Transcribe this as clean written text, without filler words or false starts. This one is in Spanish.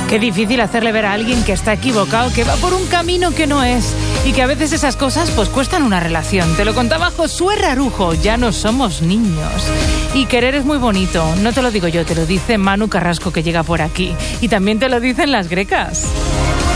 Qué difícil hacerle ver a alguien que está equivocado, que va por un camino que no es y que a veces esas cosas pues cuestan una relación. Te lo contaba Josué Rarujo, ya no somos niños. Y querer es muy bonito, no te lo digo yo, te lo dice Manu Carrasco que llega por aquí. Y también te lo dicen las grecas.